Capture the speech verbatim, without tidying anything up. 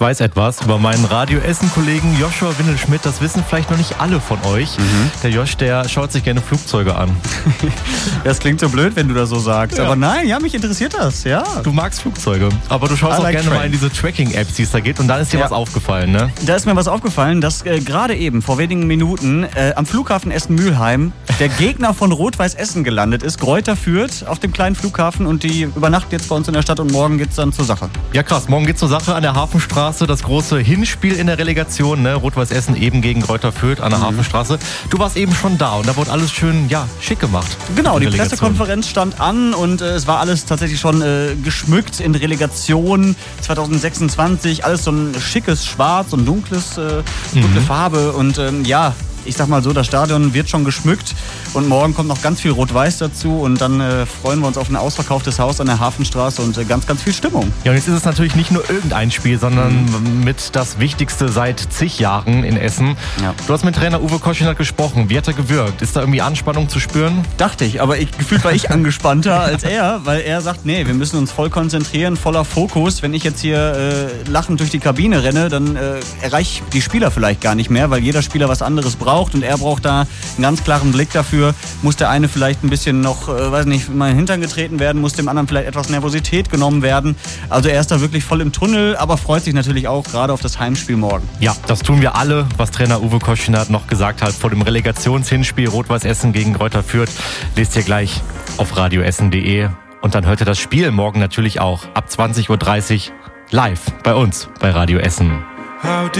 weiß etwas über meinen Radio Essen-Kollegen Joshua Windelschmidt. Das wissen vielleicht noch nicht alle von euch. Mhm. Der Josh, der schaut sich gerne Flugzeuge an. Das klingt so blöd, wenn du das so sagst. Ja. Aber nein, ja, mich interessiert das, ja. Du magst Flugzeuge, aber du schaust I auch like gerne train. mal in diese Tracking-Apps, die es da gibt. Und dann ist dir ja. was aufgefallen, ne? Da ist mir was aufgefallen, dass äh, gerade eben, vor wenigen Minuten, äh, am Flughafen Essen-Mülheim der Gegner von Rot-Weiß Essen gelandet ist. Greuther Fürth auf dem kleinen Flughafen und die übernachten jetzt bei uns in der Stadt und morgen geht's dann zur Sache. Ja krass, morgen geht's zur Sache an der Hafenstraße. Das große Hinspiel in der Relegation, ne? Rot-Weiß Essen eben gegen Greuther Fürth an der mhm. Hafenstraße. Du warst eben schon da und da wurde alles schön, ja, schick gemacht. Genau, die Pressekonferenz stand an und äh, es war alles tatsächlich schon äh, geschmückt in Relegation zwanzig sechsundzwanzig. Alles so ein schickes Schwarz und dunkles, äh, dunkle mhm. Farbe und ähm, ja, ich sag mal so, das Stadion wird schon geschmückt und morgen kommt noch ganz viel Rot-Weiß dazu und dann äh, freuen wir uns auf ein ausverkauftes Haus an der Hafenstraße und äh, ganz, ganz viel Stimmung. Ja, und jetzt ist es natürlich nicht nur irgendein Spiel, sondern mhm. mit das Wichtigste seit zig Jahren in Essen. Ja. Du hast mit Trainer Uwe Koschinat gesprochen. Wie hat er gewirkt? Ist da irgendwie Anspannung zu spüren? Dachte ich, aber ich, gefühlt war ich angespannter als er, weil er sagt, nee, wir müssen uns voll konzentrieren, voller Fokus. Wenn ich jetzt hier äh, lachend durch die Kabine renne, dann äh, erreiche ich die Spieler vielleicht gar nicht mehr, weil jeder Spieler was anderes braucht. Und er braucht da einen ganz klaren Blick dafür. Muss der eine vielleicht ein bisschen noch, äh, weiß nicht, mal in den Hintern getreten werden, muss dem anderen vielleicht etwas Nervosität genommen werden. Also er ist da wirklich voll im Tunnel, aber freut sich natürlich auch gerade auf das Heimspiel morgen. Ja, das tun wir alle, was Trainer Uwe Koschinat noch gesagt hat vor dem Relegationshinspiel Rot-Weiß Essen gegen Greuther Fürth. Lest ihr gleich auf radio essen punkt de und dann hört ihr das Spiel morgen natürlich auch ab zwanzig Uhr dreißig live bei uns bei Radio Essen.